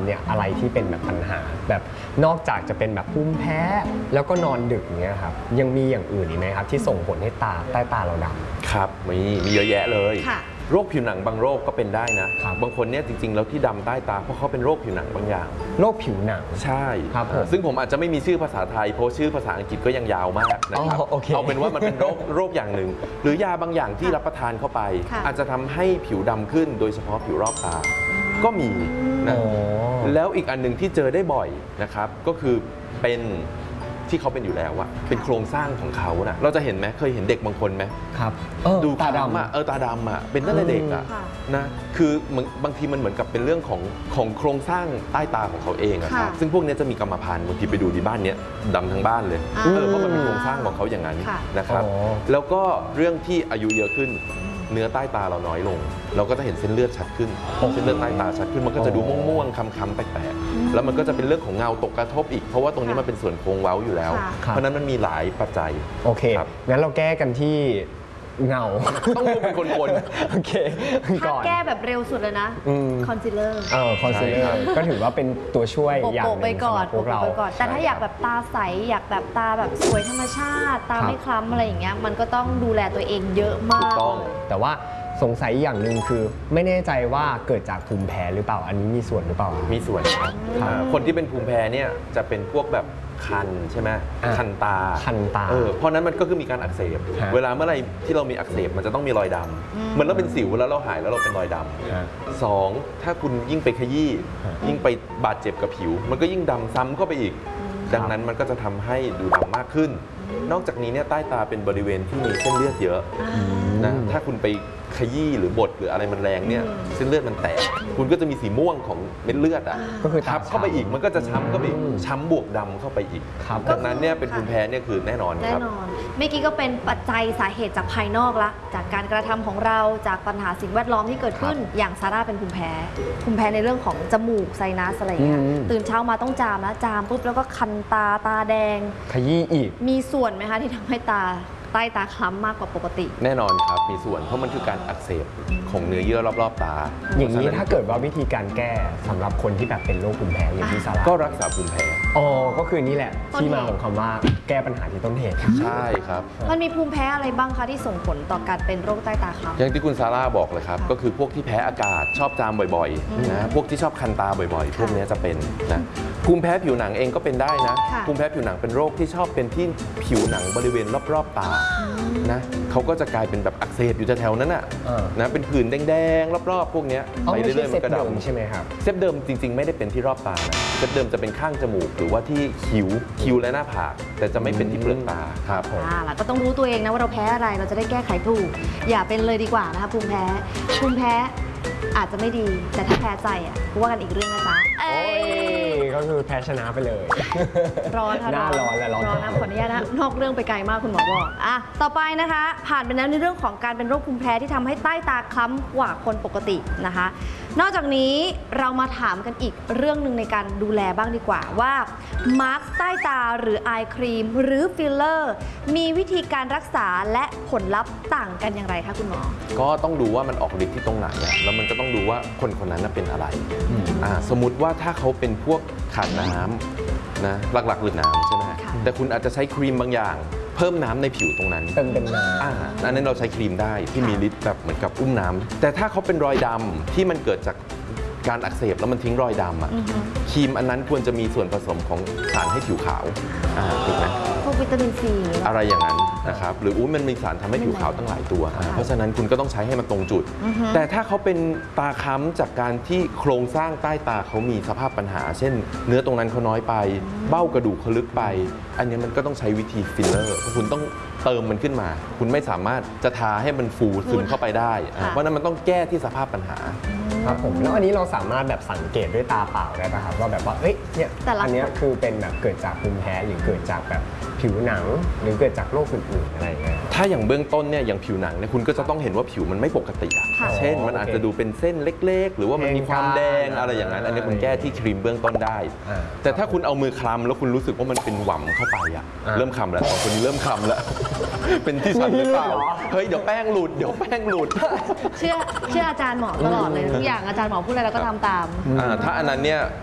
ำเนี่ยอะไรที่เป็นแบบปัญหาแบบนอกจากจะเป็นแบบภูมิแพ้แล้วก็นอนดึกเงี้ยครับยังมีอย่างอื่นอีกไหมครับที่ส่งผลให้ใต้ตาเราดำครับมีเยอะแยะเลยโรคผิวหนังบางโรคก็เป็นได้นะบางคนเนี่ยจริงๆแล้วที่ดำใต้ตาเพราะเขาเป็นโรคผิวหนังบางอย่างโรคผิวหนังใช่ครับซึ่งผมอาจจะไม่มีชื่อภาษาไทยเพราะชื่อภาษาอังกฤษก็ยังยาวมากนะครับเอาเป็นว่ามันเป็นโรคอย่างหนึ่งหรือยาบางอย่างที่รับประทานเข้าไปอาจจะทำให้ผิวดำขึ้นโดยเฉพาะผิวรอบตาก็มีนะแล้วอีกอันหนึ่งที่เจอได้บ่อยนะครับก็คือเป็นที่เขาเป็นอยู่แล้วอะเป็นโครงสร้างของเขานะเราจะเห็นไหมเคยเห็นเด็กบางคนไหมครับดูตาดำอะตาดำอะเป็นตั้งแต่เด็กอะนะคือบางทีมันเหมือนกับเป็นเรื่องของโครงสร้างใต้ตาของเขาเองอะครับซึ่งพวกนี้จะมีกรรมพันธุ์บางทีไปดูที่บ้านเนี้ยดำทั้งบ้านเลยเพราะมันเป็นโครงสร้างของเขาอย่างนั้นนะครับแล้วก็เรื่องที่อายุเยอะขึ้นเนื้อใต้ตาเราน้อยลงเราก็จะเห็นเส้นเลือดชัดขึ้นเส้นเลือดใต้ตาชัดขึ้นมันก็จะดูม่วงๆค้ำๆแปลกๆแล้วมันก็จะเป็นเรื่องของเงาตกกระทบอีกเพราะว่าตรงนี้มันเป็นส่วนโค้งเว้าอยู่แล้วเพราะนั้นมันมีหลายปัจจัยโอเคงั้นเราแก้กันที่เงาต้องเป็นคนโอเคถ้าแก้แบบเร็วสุดเลยนะคอนซีลเลอร์คอนซีลเลอร์ก็ถือว่าเป็นตัวช่วยอย่างหนึ่งไปก่อนพวกเราแต่ถ้าอยากแบบตาใสอยากแบบตาแบบสวยธรรมชาติตาไม่คล้ำอะไรอย่างเงี้ยมันก็ต้องดูแลตัวเองเยอะมากแต่ว่าสงสัยอย่างหนึ่งคือไม่แน่ใจว่าเกิดจากภูมิแพ้หรือเปล่าอันนี้มีส่วนหรือเปล่ามีส่วนครับคนที่เป็นภูมิแพ้เนี่ยจะเป็นพวกแบบคันใช่ไหมคันตาเพราะนั้นมันก็คือมีการอักเสบเวลาเมื่อไรที่เรามีอักเสบมันจะต้องมีรอยดำเหมือนเราเป็นสิวแล้วเราหายแล้วเราเป็นรอยดำ2ถ้าคุณยิ่งไปขยี้ยิ่งไปบาดเจ็บกับผิวมันก็ยิ่งดำซ้ำเข้าไปอีกดังนั้นมันก็จะทำให้ดูดำมากขึ้นนอกจากนี้เนี่ยใต้ตาเป็นบริเวณที่มีเส้นเลือดเยอะนะถ้าคุณไปขยี้หรือบดหรืออะไรมันแรงเนี่ยเส้นเลือดมันแตกคุณก็จะมีสีม่วงของเม็ดเลือดอ่ะก็คือทับเข้าไปอีกมันก็จะช้ำเข้าไปอีกช้ำบวกดำเข้าไปอีกดังนั้นเนี่ยเป็นภูมิแพ้เนี่ยคือแน่นอนครับเมื่อกี้ก็เป็นปัจจัยสาเหตุจากภายนอกละจากการกระทำของเราจากปัญหาสิ่งแวดล้อมที่เกิดขึ้นอย่างซาร่าเป็นภูมิแพ้ในเรื่องของจมูกไซนัสอะไรอย่างเงี้ยตื่นเช้ามาต้องจามแล้วจามปุ๊บแล้วก็คันตาแดงขยี้อีกมีส่วนไหมคะที่ทำให้ใต้ตาคล้ำมากกว่าปกติแน่นอนครับมีส่วนเพราะมันคือการอักเสบของเนื้อเยื่อรอบๆตาอย่างนี้ถ้าเกิดว่าวิธีการแก้สำหรับคนที่แบบเป็นโรคภูมิแพ้อย่างที่ซาร่าก็รักษาภูมิแพ้ก็คือนี่แหละที่มาของคำว่าแก้ปัญหาที่ต้นเหตุใช่ครับมันมีภูมิแพ้อะไรบ้างคะที่ส่งผลต่อการเป็นโรคใต้ตาคล้ำอย่างที่คุณซาร่าบอกเลยครับก็คือพวกที่แพ้อากาศชอบจามบ่อยๆนะพวกที่ชอบคันตาบ่อยๆพวกนี้จะเป็นนะภูมิแพ้ผิวหนังเองก็เป็นได้นะภูมิแพ้ผิวหนังเป็นโรคที่ชอบเป็นที่ผิวหนังบริเวณรอบๆตานะเขาก็จะกลายเป็นแบบอักเสบอยู่แถวๆนั้นนะเป็นผื่นแดงๆรอบๆพวกนี้ไปเรื่อยๆมันก็ดำใช่ไหมครับเซฟเดิมจริงๆไม่ได้เป็นที่รอบตานะเซฟเดิมจะเป็นข้างจมูกหรือว่าที่คิ้วและหน้าผากแต่จะไม่เป็นที่เปลือกตาครับเราก็ต้องรู้ตัวเองนะว่าเราแพ้อะไรเราจะได้แก้ไขถูกอย่าเป็นเลยดีกว่านะคะภูมิแพ้อาจจะไม่ดีแต่ถ้าแพ้ใจว่ากันอีกเรื่องนะจ๊ะก็คือแพ้ชนะไปเลยร้อนหน้าร้อนและร้อนนะขออนุญาตนะนอกเรื่องไปไกลมากคุณหมอบอกต่อไปนะคะผ่านไปแล้วในเรื่องของการเป็นโรคภูมิแพ้ที่ทำให้ใต้ตาคล้ำกว่าคนปกตินะคะนอกจากนี้เรามาถามกันอีกเรื่องหนึ่งในการดูแลบ้างดีกว่าว่ามาร์คใต้ตาหรือไอครีมหรือฟิลเลอร์มีวิธีการรักษาและผลลัพธ์ต่างกันอย่างไรคะคุณหมอก็ต้องดูว่ามันออกฤทธิ์ที่ตรงไหนแล้วมันก็ต้องดูว่าคนนั้นเป็นอะไรสมมุติว่าถ้าเขาเป็นพวกขาดน้ำนะหลักๆหรือน้ำใช่ไหมแต่คุณอาจจะใช้ครีมบางอย่างเพิ่มน้ำในผิวตรงนั้นเติมน้ำอันนั้นเราใช้ครีมได้ที่มีฤทธิ์แบบเหมือนกับอุ้มน้ำแต่ถ้าเขาเป็นรอยดำที่มันเกิดจากการอักเสบแล้วมันทิ้งรอยดำครีมอันนั้นควรจะมีส่วนผสมของสารให้ผิวขาวถูกไหมพวกวิตามินซีอะไรอย่างนั้นนะครับหรือมันมีสารทำให้ผิวขาวตั้งหลายตัวเพราะฉะนั้นคุณก็ต้องใช้ให้มันตรงจุดแต่ถ้าเขาเป็นตาค้ำจากการที่โครงสร้างใต้ตาเขามีสภาพปัญหาเช่นเนื้อตรงนั้นเขาน้อยไปเบ้ากระดูกเขาลึกไปอันนี้มันก็ต้องใช้วิธีฟิลเลอร์คุณต้องเติมมันขึ้นมาคุณไม่สามารถจะทาให้มันฟูซึมเข้าไปได้เพราะนั้นมันต้องแก้ที่สภาพปัญหาครับผมแล้วอันนี้เราสามารถแบบสังเกตด้วยตาเปล่าได้ป่ะครับว่าแบบว่าเนี่ยอันนี้คือเป็นแบบเกิดจากภูมิแพ้หรือเกิดจากแบบผิวหนังหรือเกิดจากโรคอื่นๆอะไรอย่างเงี้ยถ้าอย่างเบื้องต้นเนี่ยอย่างผิวหนังเนี่ยคุณก็จะต้องเห็นว่าผิวมันไม่ปกติเช่นมันอาจจะดูเป็นเส้นเล็กๆหรือว่ามันมีความแดงอะไรอย่างนั้นอันนี้คุณแก้ที่ครีมเบื้องต้นได้แต่ถ้าคุณเอามือคลำแล้วคุณรู้สึกว่ามันเป็นหว่ำเข้าไปเริ่มคลำแล้วคนนี้เริ่มคลำแล้วเป็นที่ฉันหรือเปล่าเฮ้ยเดี๋ยวแป้งหลุดเชื่ออาจารย์หมอตลอดเลยทุกอย่างอาจารย์หมอพูดอะไรเราก็ทำตามถ้าอันนั้นเนี่ย